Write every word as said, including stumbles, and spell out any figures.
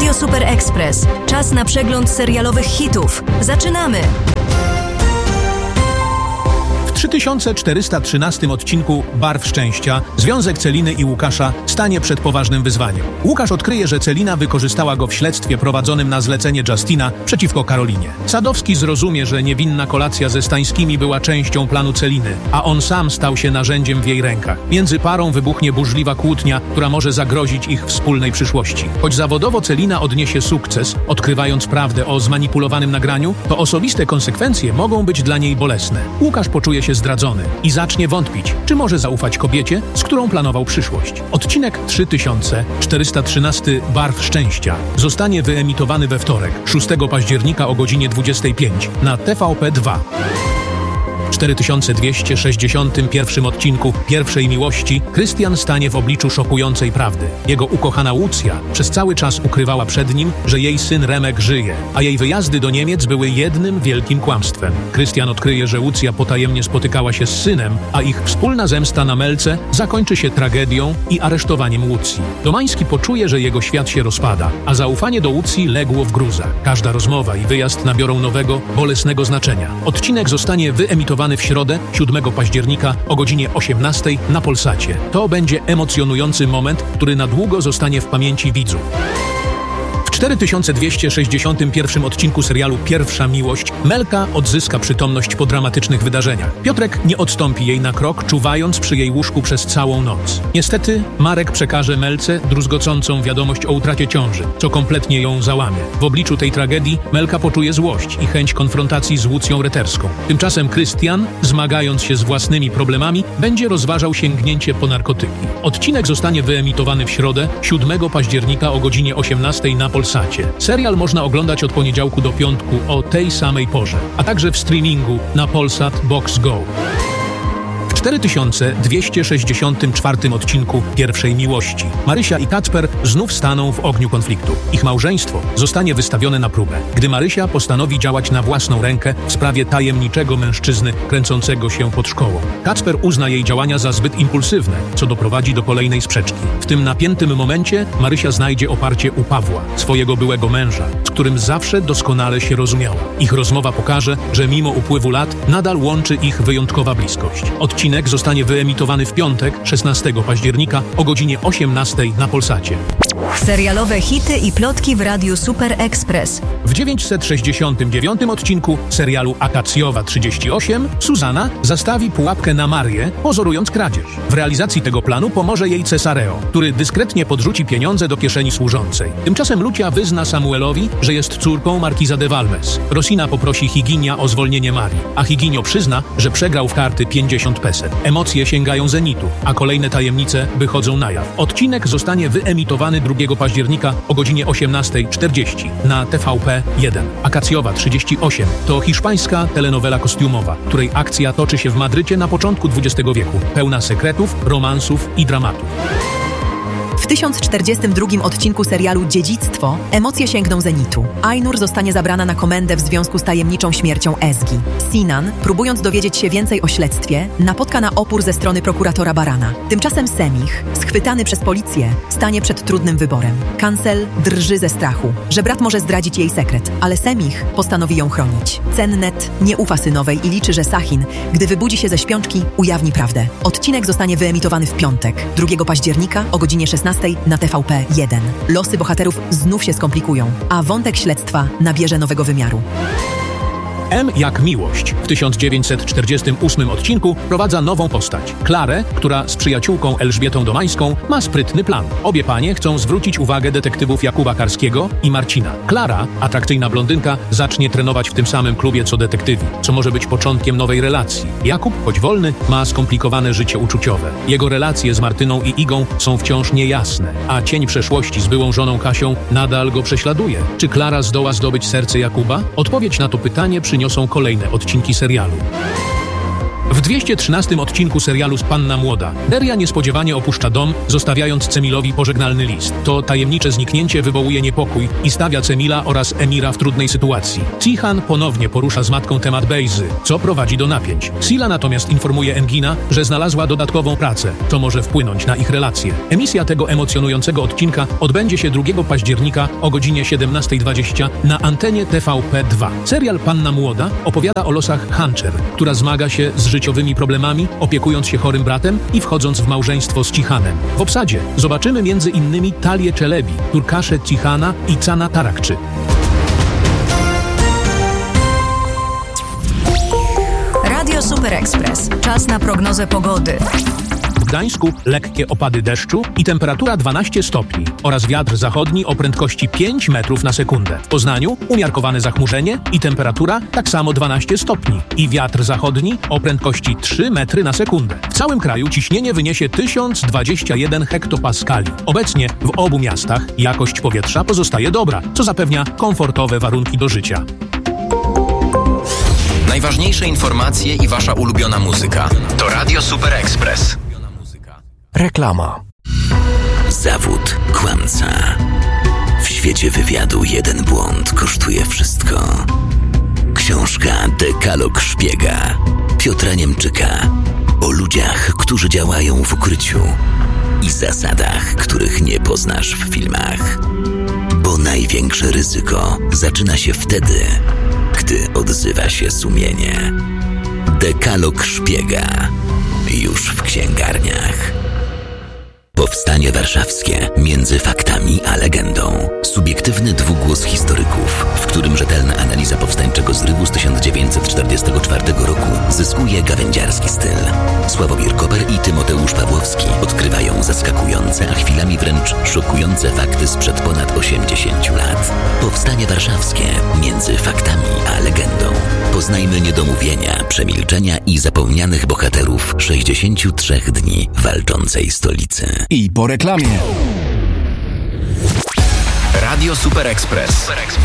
Radio Super Express. Czas na przegląd serialowych hitów. Zaczynamy! W trzy tysiące czterysta trzynastym odcinku Barw Szczęścia związek Celiny i Łukasza stanie przed poważnym wyzwaniem. Łukasz odkryje, że Celina wykorzystała go w śledztwie prowadzonym na zlecenie Justina przeciwko Karolinie. Sadowski zrozumie, że niewinna kolacja ze Stańskimi była częścią planu Celiny, a on sam stał się narzędziem w jej rękach. Między parą wybuchnie burzliwa kłótnia, która może zagrozić ich wspólnej przyszłości. Choć zawodowo Celina odniesie sukces, odkrywając prawdę o zmanipulowanym nagraniu, to osobiste konsekwencje mogą być dla niej bolesne. Łukasz poczuje się zdradzony i zacznie wątpić, czy może zaufać kobiecie, z którą planował przyszłość. Odcinek trzy tysiące czterysta trzynasty Barw Szczęścia zostanie wyemitowany we wtorek, szóstego października o godzinie dwudziestej pierwszej na T V P dwa. W cztery tysiące dwieście sześćdziesiątym pierwszym odcinku Pierwszej Miłości Krystian stanie w obliczu szokującej prawdy. Jego ukochana Łucja przez cały czas ukrywała przed nim, że jej syn Remek żyje, a jej wyjazdy do Niemiec były jednym wielkim kłamstwem. Krystian odkryje, że Łucja potajemnie spotykała się z synem, a ich wspólna zemsta na Melce zakończy się tragedią i aresztowaniem Łucji. Domański poczuje, że jego świat się rozpada, a zaufanie do Łucji legło w gruzach. Każda rozmowa i wyjazd nabiorą nowego, bolesnego znaczenia. Odcinek zostanie wyemitowany w środę, siódmego października o godzinie osiemnastej na Polsacie. To będzie emocjonujący moment, który na długo zostanie w pamięci widzów. W cztery tysiące dwieście sześćdziesiątym pierwszym odcinku serialu Pierwsza Miłość Melka odzyska przytomność po dramatycznych wydarzeniach. Piotrek nie odstąpi jej na krok, czuwając przy jej łóżku przez całą noc. Niestety Marek przekaże Melce druzgocącą wiadomość o utracie ciąży, co kompletnie ją załamie. W obliczu tej tragedii Melka poczuje złość i chęć konfrontacji z Łucją Reterską. Tymczasem Krystian, zmagając się z własnymi problemami, będzie rozważał sięgnięcie po narkotyki. Odcinek zostanie wyemitowany w środę, siódmego października o godzinie osiemnastej na Polsacie. Serial można oglądać od poniedziałku do piątku o tej samej porze, a także w streamingu na Polsat Box Go. W cztery tysiące dwieście sześćdziesiątym czwartym odcinku Pierwszej Miłości Marysia i Kacper znów staną w ogniu konfliktu. Ich małżeństwo zostanie wystawione na próbę, gdy Marysia postanowi działać na własną rękę w sprawie tajemniczego mężczyzny kręcącego się pod szkołą. Kacper uzna jej działania za zbyt impulsywne, co doprowadzi do kolejnej sprzeczki. W tym napiętym momencie Marysia znajdzie oparcie u Pawła, swojego byłego męża, z którym zawsze doskonale się rozumiała. Ich rozmowa pokaże, że mimo upływu lat nadal łączy ich wyjątkowa bliskość. Odcinek zostanie wyemitowany w piątek, szesnastego października o godzinie osiemnastej na Polsacie. Serialowe hity i plotki w Radiu Super Express. W dziewięćset sześćdziesiątym dziewiątym odcinku serialu Akacjowa trzydzieści osiem Suzana zastawi pułapkę na Marię, pozorując kradzież. W realizacji tego planu pomoże jej Cesareo, który dyskretnie podrzuci pieniądze do kieszeni służącej. Tymczasem Lucia wyzna Samuelowi, że jest córką markiza de Valmes. Rosina poprosi Higinia o zwolnienie Marii, a Higinio przyzna, że przegrał w karty pięćdziesiąt peset. Emocje sięgają zenitu, a kolejne tajemnice wychodzą na jaw. Odcinek zostanie wyemitowany drugiego października o godzinie osiemnastej czterdzieści na T V P jeden. Akacjowa trzydzieści osiem to hiszpańska telenowela kostiumowa, której akcja toczy się w Madrycie na początku dwudziestego wieku, pełna sekretów, romansów i dramatów. W tysiąc czterdziestym drugim odcinku serialu Dziedzictwo emocje sięgną zenitu. Ainur zostanie zabrana na komendę w związku z tajemniczą śmiercią Ezgi. Sinan, próbując dowiedzieć się więcej o śledztwie, napotka na opór ze strony prokuratora Barana. Tymczasem Semich, schwytany przez policję, stanie przed trudnym wyborem. Kancel drży ze strachu, że brat może zdradzić jej sekret, ale Semich postanowi ją chronić. Cennet nie ufa synowej i liczy, że Sahin, gdy wybudzi się ze śpiączki, ujawni prawdę. Odcinek zostanie wyemitowany w piątek, drugiego października o godzinie szesnastej na T V P jeden. Losy bohaterów znów się skomplikują, a wątek śledztwa nabierze nowego wymiaru. M jak miłość w tysiąc dziewięćset czterdziestym ósmym odcinku prowadza nową postać. Klarę, która z przyjaciółką Elżbietą Domańską ma sprytny plan. Obie panie chcą zwrócić uwagę detektywów Jakuba Karskiego i Marcina. Klara, atrakcyjna blondynka, zacznie trenować w tym samym klubie co detektywi, co może być początkiem nowej relacji. Jakub, choć wolny, ma skomplikowane życie uczuciowe. Jego relacje z Martyną i Igą są wciąż niejasne, a cień przeszłości z byłą żoną Kasią nadal go prześladuje. Czy Klara zdoła zdobyć serce Jakuba? Odpowiedź na to pytanie przyniosą kolejne odcinki serialu. W dwieście trzynastym odcinku serialu Panna Młoda Deria niespodziewanie opuszcza dom, zostawiając Cemilowi pożegnalny list. To tajemnicze zniknięcie wywołuje niepokój i stawia Cemila oraz Emira w trudnej sytuacji. Cihan ponownie porusza z matką temat Bejzy, co prowadzi do napięć. Sila natomiast informuje Engina, że znalazła dodatkową pracę, co może wpłynąć na ich relacje. Emisja tego emocjonującego odcinka odbędzie się drugiego października o godzinie siedemnasta dwadzieścia na antenie T V P dwa. Serial Panna Młoda opowiada o losach Hancher, która zmaga się z życiowymi problemami, opiekując się chorym bratem i wchodząc w małżeństwo z Cihanem. W obsadzie zobaczymy między innymi Talię Czelebi, Turkasze Cihana i Cana Tarakczy. Radio Super Express. Czas na prognozę pogody. W Gdańsku lekkie opady deszczu i temperatura dwanaście stopni oraz wiatr zachodni o prędkości pięć metrów na sekundę. W Poznaniu umiarkowane zachmurzenie i temperatura tak samo dwanaście stopni i wiatr zachodni o prędkości trzy metry na sekundę. W całym kraju ciśnienie wyniesie tysiąc dwadzieścia jeden hektopaskali. Obecnie w obu miastach jakość powietrza pozostaje dobra, co zapewnia komfortowe warunki do życia. Najważniejsze informacje i wasza ulubiona muzyka to Radio Super Express. Reklama. Zawód kłamca. W świecie wywiadu jeden błąd kosztuje wszystko. Książka Dekalog Szpiega Piotra Niemczyka o ludziach, którzy działają w ukryciu i zasadach, których nie poznasz w filmach. Bo największe ryzyko zaczyna się wtedy, gdy odzywa się sumienie. Dekalog Szpiega już w księgarniach. Powstanie warszawskie między faktami a legendą. Subiektywny dwugłos historyków, w którym rzetelna analiza powstańczego zrywu z tysiąc dziewięćset czterdziestego czwartego roku zyskuje gawędziarski styl. Sławomir Koper i Tymoteusz Pawłowski odkrywają zaskakujące, a chwilami wręcz szokujące fakty sprzed ponad osiemdziesięciu lat. Powstanie warszawskie między faktami a legendą. Poznajmy niedomówienia, przemilczenia i zapomnianych bohaterów sześćdziesięciu trzech dni walczącej stolicy. I po reklamie. Radio Super Express.